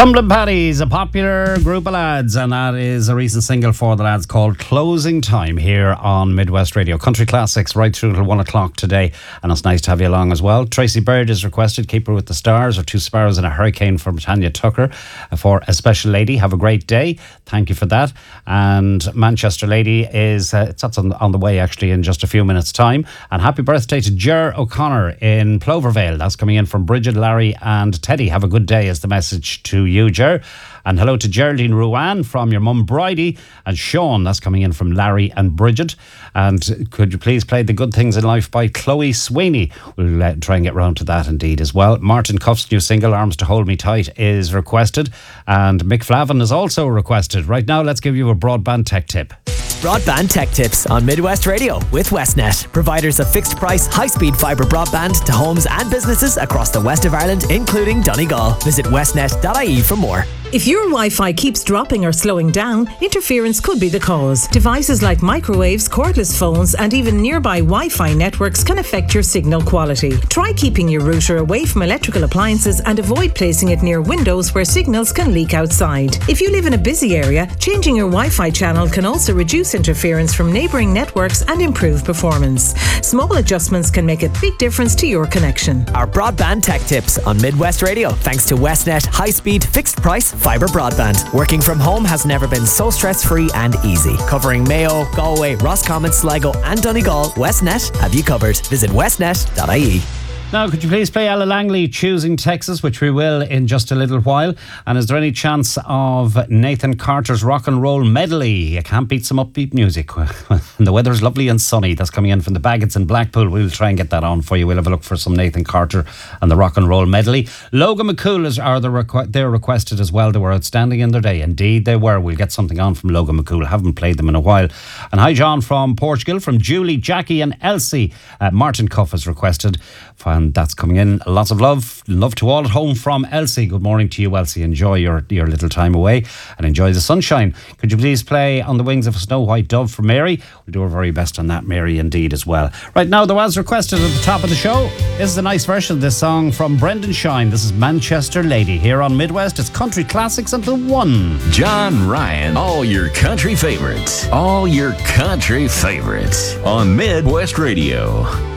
Tumbling Paddies, a popular group of lads, and that is a recent single for the lads called Closing Time here on Midwest Radio. Country classics right through till 1 o'clock today, and it's nice to have you along as well. Tracy Bird is requested, Keeper with the Stars, or Two Sparrows in a Hurricane from Tanya Tucker for A Special Lady. Have a great day. Thank you for that. And Manchester Lady is, that's on the way actually in just a few minutes' time. And happy birthday to Ger O'Connor in Plovervale. That's coming in from Bridget, Larry and Teddy. Have a good day is the message to you, Ger. And hello to Geraldine Ruan from your mum Bridie, and Sean, that's coming in from Larry and Bridget. And could you please play The Good Things in Life by Chloe Sweeney? We'll try and get round to that indeed as well. Martin Cuff's new single Arms to Hold Me Tight is requested, and Mick Flavin is also requested. Right now, let's give you a broadband tech tip. Broadband Tech Tips on Midwest Radio with Westnet, providers of fixed price, high-speed fibre broadband to homes and businesses across the west of Ireland, including Donegal. Visit westnet.ie for more. If your Wi-Fi keeps dropping or slowing down, interference could be the cause. Devices like microwaves, cordless phones, and even nearby Wi-Fi networks can affect your signal quality. Try keeping your router away from electrical appliances and avoid placing it near windows where signals can leak outside. If you live in a busy area, changing your Wi-Fi channel can also reduce interference from neighbouring networks and improve performance. Small adjustments can make a big difference to your connection. Our Broadband Tech Tips on Midwest Radio, thanks to Westnet high-speed, fixed-price fibre broadband. Working from home has never been so stress-free and easy. Covering Mayo, Galway, Roscommon, Sligo and Donegal, Westnet have you covered. Visit westnet.ie. Now, could you please play Ella Langley, Choosing Texas, which we will in just a little while? And is there any chance of Nathan Carter's Rock and Roll Medley? You can't beat some upbeat music. And the weather's lovely and sunny. That's coming in from the Baggots in Blackpool. We'll try and get that on for you. We'll have a look for some Nathan Carter and the Rock and Roll Medley. Logan McCool they're requested as well. They were outstanding in their day. Indeed, they were. We'll get something on from Logan McCool. Haven't played them in a while. And hi, John from Portugal, from Julie, Jackie and Elsie. Martin Cuff is requested. And that's coming in. Lots of love to all at home from Elsie. Good morning to you, Elsie. Enjoy your little time away and enjoy the sunshine. Could you please play On the Wings of a Snow White Dove for Mary? We'll do our very best on that, Mary, indeed as well. Right now, there was requested at the top of the show. This is a nice version of this song from Brendan Shine. This is Manchester Lady here on Midwest. It's country classics until 1. John Ryan, all your country favorites. All your country favorites on Midwest Radio.